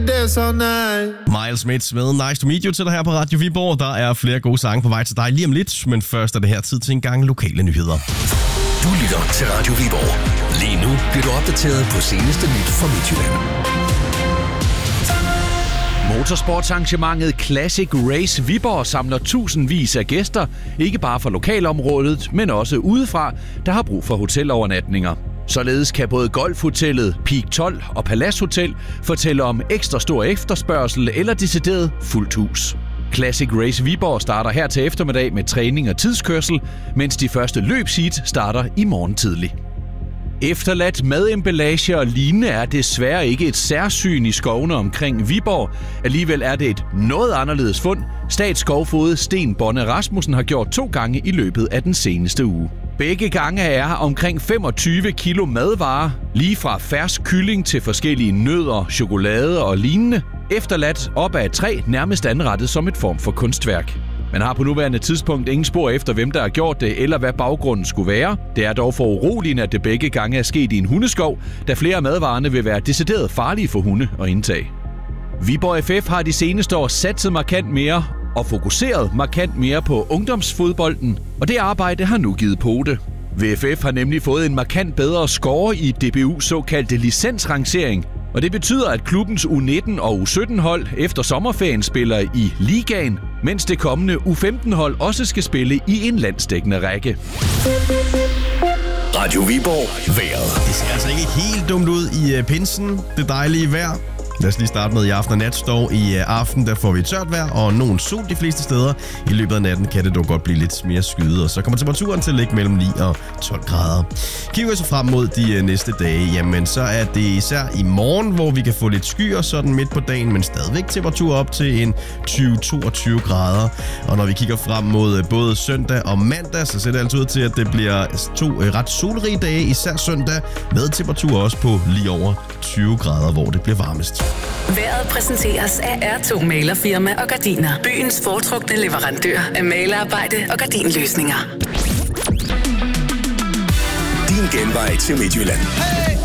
Miles Smith med Nice to Meet You til dig her på Radio Viborg. Der er flere gode sange på vej til dig lige om lidt, men først er det her tid til en gang lokale nyheder. Du lytter til Radio Viborg. Lige nu bliver du opdateret på seneste nyt fra Midtjylland. Motorsportsarrangementet Classic Race Viborg samler tusindvis af gæster, ikke bare fra lokalområdet, men også udefra, der har brug for hotelovernatninger. Således kan både Golfhotellet, Peak 12 og Palace Hotel fortælle om ekstra stor efterspørgsel eller decideret fuldt hus. Classic Race Viborg starter her til eftermiddag med træning og tidskørsel, mens de første løbsheat starter i morgen tidlig. Efterladt mademballage og lignende er desværre ikke et særsyn i skovene omkring Viborg. Alligevel er det et noget anderledes fund, statsskovfoged Sten Bonne Rasmussen har gjort 2 gange i løbet af den seneste uge. Begge gange er omkring 25 kilo madvarer, lige fra fersk kylling til forskellige nødder, chokolade og lignende, efterladt op ad et træ, nærmest anrettet som et form for kunstværk. Man har på nuværende tidspunkt ingen spor efter, hvem der har gjort det, eller hvad baggrunden skulle være. Det er dog for uroligende, at det begge gange er sket i en hundeskov, da flere af madvarerne vil være decideret farlige for hunde at indtage. Viborg FF har de seneste år satset markant mere og fokuseret markant mere på ungdomsfodbolden, og det arbejde har nu givet pote. VFF har nemlig fået en markant bedre score i DBU's såkaldte licensrangering, og det betyder, at klubbens U19 og U17-hold efter sommerferien spiller i ligaen, mens det kommende U15-hold også skal spille i en landsdækkende række. Radio Viborg vejret. Det ser altså ikke helt dumt ud i pinsen. Det dejlige vejr. Lad os lige starte med i aften og nat. Dog i aften, der får vi tørt vejr og nogen sol de fleste steder. I løbet af natten kan det dog godt blive lidt mere skyet, og så kommer temperaturen til at ligge mellem 9 og 12 grader. Kigger vi så frem mod de næste dage, jamen så er det især i morgen, hvor vi kan få lidt skyer sådan midt på dagen, men stadigvæk temperatur op til en 20-22 grader. Og når vi kigger frem mod både søndag og mandag, så ser det altså ud til, at det bliver 2 ret solrige dage, især søndag, med temperatur også på lige over 20 grader, hvor det bliver varmest. Vejret præsenteres af R2 Malerfirma og Gardiner. Byens foretrukne leverandør af malerarbejde og gardinløsninger. Din genvej til Midtjylland.